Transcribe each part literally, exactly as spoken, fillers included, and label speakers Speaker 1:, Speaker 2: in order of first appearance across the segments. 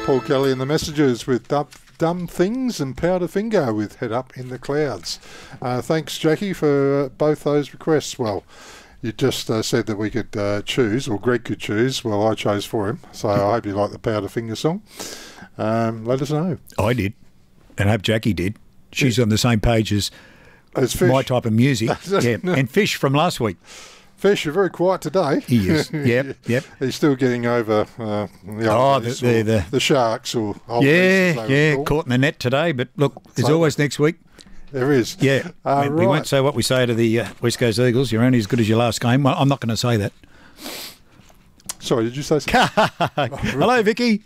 Speaker 1: Paul Kelly and the Messengers with Dumb, Dumb Things and Powder Finger with Head Up in the Clouds. Uh, thanks, Jackie, for uh, both those requests. Well, you just uh, said that we could uh, choose, or Greg could choose. Well, I chose for him, so I hope you like the Powder Finger song. Um, let us know.
Speaker 2: I did, and I hope Jackie did. She's yeah. on the same page as,
Speaker 1: as Fish.
Speaker 2: My type of music. yeah, and Fish from last week.
Speaker 1: Fish, you're very quiet today.
Speaker 2: He is. Yep, yep.
Speaker 1: He's still getting over uh, the,
Speaker 2: oh, the, the, the,
Speaker 1: the Sharks. Or
Speaker 2: yeah, yeah, caught in the net today. But look, there's so, always next week.
Speaker 1: There is.
Speaker 2: Yeah.
Speaker 1: Uh,
Speaker 2: we,
Speaker 1: right.
Speaker 2: we won't say what we say to the uh, West Coast Eagles. You're only as good as your last game. Well, I'm not going to say that.
Speaker 1: Sorry, did you say something?
Speaker 2: Hello, Vicky.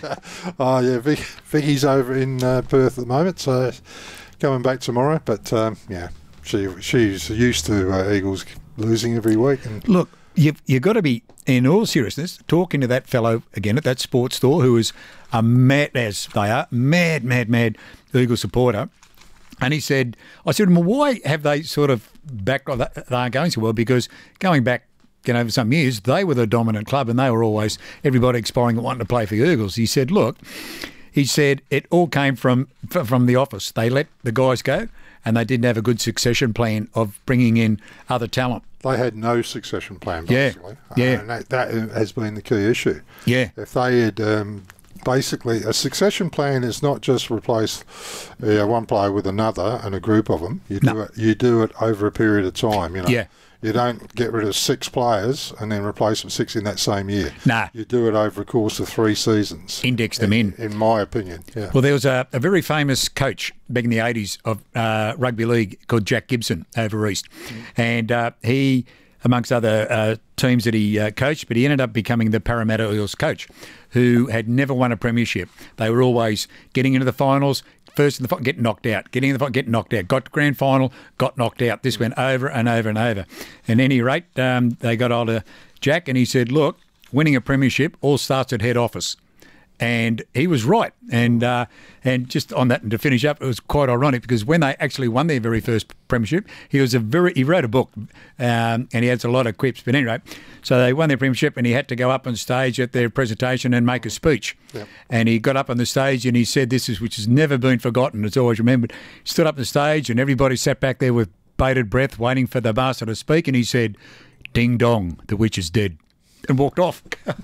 Speaker 1: oh, yeah, Vic, Vicky's over in uh, Perth at the moment, so coming back tomorrow. But, um, yeah, she she's used to uh, Eagles losing every week. And
Speaker 2: look, you've, you've got to be, in all seriousness, talking to that fellow again at that sports store who is a mad, as they are, mad, mad, mad Eagle supporter. And he said, I said, well, why have they sort of back, they aren't going so well? Because going back, you know, for some years, they were the dominant club and they were always, everybody expiring wanting to play for the Eagles. He said, look, he said, it all came from from the office. They let the guys go and they didn't have a good succession plan of bringing in other talent.
Speaker 1: They had no succession plan, basically.
Speaker 2: Yeah, yeah.
Speaker 1: Uh, and that, that has been the key issue.
Speaker 2: Yeah.
Speaker 1: If they had... Um, Basically, a succession plan is not just replace uh, one player with another and a group of them. You do
Speaker 2: no.
Speaker 1: it. You do it over a period of time. You know.
Speaker 2: Yeah.
Speaker 1: You don't get rid of six players and then replace them six in that same year.
Speaker 2: Nah.
Speaker 1: You do it over a course of three seasons.
Speaker 2: Index them
Speaker 1: in.
Speaker 2: In.
Speaker 1: In my opinion. Yeah.
Speaker 2: Well, there was a, a very famous coach back in the eighties of uh, rugby league called Jack Gibson over East, mm. and uh, he, amongst other uh, teams that he uh, coached, but he ended up becoming the Parramatta Eels coach, who had never won a premiership. They were always getting into the finals, first in the final, get knocked out, getting in the final, get knocked out, got to grand final, got knocked out. This went over and over and over. At any rate, um, they got hold of Jack and he said, look, winning a premiership all starts at head office. And he was right. And uh, and just on that, and to finish up, it was quite ironic because when they actually won their very first premiership, he was a very he wrote a book um, and he has a lot of quips. But anyway, so they won their premiership and he had to go up on stage at their presentation and make a speech. Yep. And he got up on the stage and he said this is which has never been forgotten. It's always remembered. He stood up on the stage and everybody sat back there with bated breath, waiting for the master to speak. And he said, "Ding dong, the witch is dead." And walked off.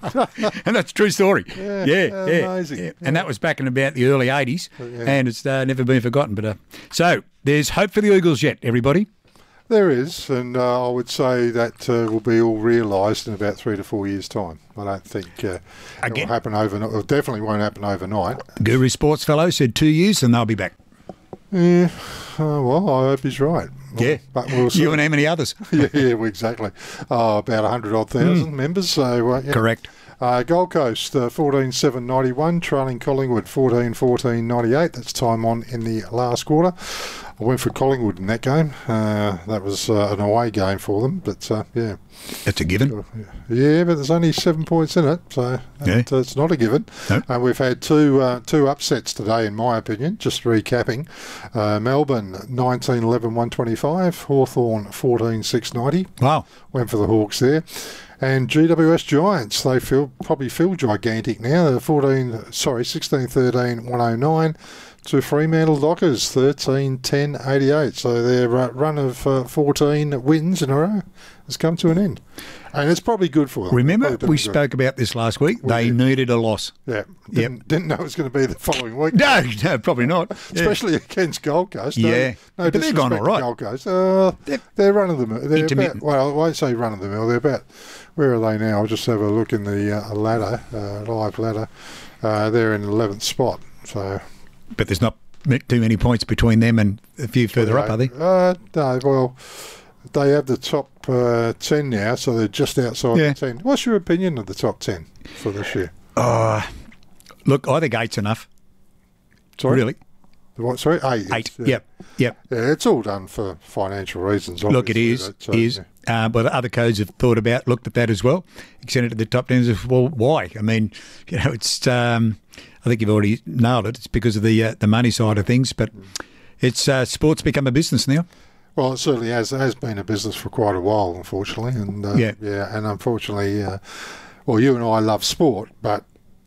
Speaker 2: And that's a true story.
Speaker 1: Yeah,
Speaker 2: yeah,
Speaker 1: yeah,
Speaker 2: yeah,
Speaker 1: amazing.
Speaker 2: yeah.
Speaker 1: Yeah.
Speaker 2: And that was back in about the early eighties,
Speaker 1: yeah.
Speaker 2: and it's uh, never been forgotten. But uh, so there's hope for the Eagles yet, everybody.
Speaker 1: There is, and uh, I would say that uh, will be all realised in about three to four years' time. I don't think uh, it will happen overnight. It definitely won't happen overnight.
Speaker 2: Guru Sports Fellow said two years and they'll be back.
Speaker 1: Yeah, uh, well, I hope he's right.
Speaker 2: Yeah,
Speaker 1: but we'll see.
Speaker 2: You and how many others?
Speaker 1: yeah, yeah, well, exactly. Oh, about one hundred odd thousand mm. members. So uh, yeah.
Speaker 2: Correct.
Speaker 1: Uh, Gold Coast, uh, fourteen seven ninety-one, trailing Collingwood fourteen fourteen ninety-eight. That's time on in the last quarter. I went for Collingwood in that game. Uh, that was uh, an away game for them, but uh, yeah.
Speaker 2: It's a given.
Speaker 1: Yeah, but there's only seven points in it, so
Speaker 2: yeah.
Speaker 1: it, uh, it's not a given.
Speaker 2: Nope.
Speaker 1: Uh, we've had two uh, two upsets today, in my opinion. Just recapping. Uh, Melbourne, nineteen eleven one twenty-five. Hawthorn, fourteen six ninety.
Speaker 2: Wow.
Speaker 1: Went for the Hawks there. And G W S Giants, they feel probably feel gigantic now. They're fourteen, sorry, sixteen thirteen one oh nine. To Fremantle Dockers, thirteen ten eighty-eight. So their uh, run of uh, fourteen wins in a row has come to an end. And it's probably good for them.
Speaker 2: Remember, we spoke about this last week. We they did. needed a loss.
Speaker 1: Yeah. Didn't, yep. didn't know it was going to be the following week.
Speaker 2: No, no, probably not.
Speaker 1: Especially yeah. against Gold Coast. No,
Speaker 2: yeah.
Speaker 1: No
Speaker 2: but they're going all right.
Speaker 1: Gold Coast. Uh, they're, they're run of the mill. They're
Speaker 2: intermittent.
Speaker 1: About, well, I won't say run of the mill. They're about, where are they now? I'll just have a look in the uh, ladder, uh, live ladder. Uh, they're in eleventh spot. So.
Speaker 2: But there's not too many points between them and a few further
Speaker 1: well,
Speaker 2: up, are they?
Speaker 1: Uh, no, well, they have the top uh, ten now, so they're just outside
Speaker 2: yeah.
Speaker 1: the ten. What's your opinion of the top ten for this year?
Speaker 2: Uh, look, I think eight's enough.
Speaker 1: Sorry?
Speaker 2: Really?
Speaker 1: What, sorry? Eight.
Speaker 2: Eight,
Speaker 1: yeah.
Speaker 2: yep, yep.
Speaker 1: Yeah, it's all done for financial reasons.
Speaker 2: Look, it is,
Speaker 1: that, so,
Speaker 2: is.
Speaker 1: Yeah.
Speaker 2: Uh, but other codes have thought about, looked at that as well, extended to the top ten. Well, why? I mean, you know, it's... Um, I think you've already nailed it. It's because of the uh, the money side of things, but it's uh, sports become a business now.
Speaker 1: Well, it certainly has has been a business for quite a while, unfortunately, and uh,
Speaker 2: yeah,
Speaker 1: yeah, and unfortunately, uh, well, you and I love sport, but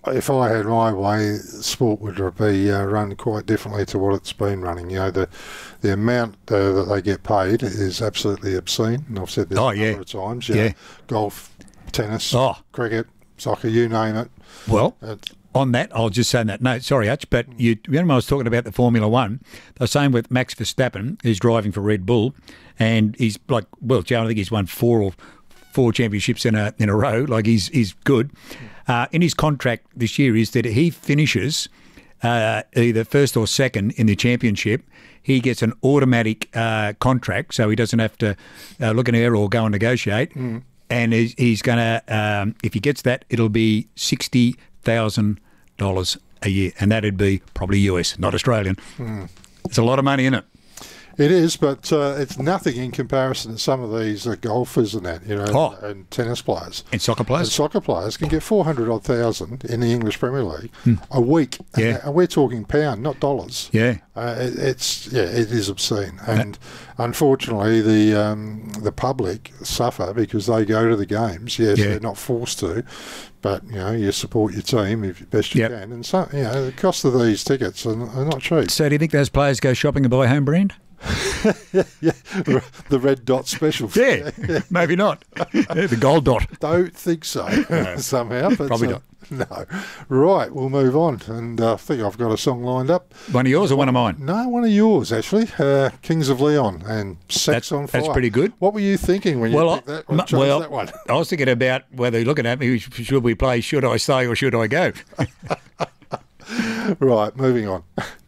Speaker 1: if I had my way, sport would be uh, run quite differently to what it's been running. You know, the the amount uh, that they get paid is absolutely obscene, and I've said this
Speaker 2: Oh,
Speaker 1: a
Speaker 2: yeah.
Speaker 1: number of times. You
Speaker 2: Yeah.
Speaker 1: know, golf, tennis,
Speaker 2: Oh.
Speaker 1: cricket, soccer, you name it.
Speaker 2: Well,
Speaker 1: It's,
Speaker 2: on that, I'll just say on that note, sorry, Hutch, but you remember I was talking about the Formula One. The same with Max Verstappen, who's driving for Red Bull, and he's like, well, Joe, I think he's won four or four championships in a in a row. Like he's he's good. Uh, in his contract this year is that he finishes uh, either first or second in the championship. He gets an automatic uh, contract, so he doesn't have to uh, look in the air or go and negotiate. Mm. And he's, he's going to, um, if he gets that, it'll be sixty thousand dollars a year, and that'd be probably U S, not Australian. Mm. There's a lot of money in it.
Speaker 1: It is, but uh, it's nothing in comparison to some of these uh, golfers and that, you know,
Speaker 2: Oh.
Speaker 1: and tennis players.
Speaker 2: And soccer players.
Speaker 1: And soccer players can get four hundred odd thousand in the English Premier League hmm. a week.
Speaker 2: Yeah.
Speaker 1: And, and we're talking pound, not dollars.
Speaker 2: Yeah.
Speaker 1: Uh, it, it's, yeah, it is obscene. And uh, unfortunately, the um, the public suffer because they go to the games. Yes,
Speaker 2: Yeah.
Speaker 1: they're not forced to, but, you know, you support your team if best you
Speaker 2: Yep.
Speaker 1: can. And, so, you know, the cost of these tickets are, are not cheap.
Speaker 2: So do you think those players go shopping and buy home brand?
Speaker 1: yeah, yeah, the red dot special.
Speaker 2: Yeah, maybe not. Yeah, the gold dot.
Speaker 1: Don't think so.
Speaker 2: No.
Speaker 1: Somehow, but
Speaker 2: Probably
Speaker 1: uh, no. Right, we'll move on, and uh, I think I've got a song lined up.
Speaker 2: One of yours or one of mine?
Speaker 1: No, one of yours actually. Uh, Kings of Leon and Sex
Speaker 2: That's,
Speaker 1: on Fire.
Speaker 2: that's pretty good.
Speaker 1: What were you thinking when you
Speaker 2: Well,
Speaker 1: picked that
Speaker 2: I,
Speaker 1: one?
Speaker 2: m-
Speaker 1: Chose
Speaker 2: well
Speaker 1: that one?
Speaker 2: I was thinking about whether you're looking at me, should we play Should I Stay or Should I Go?
Speaker 1: Right, moving on.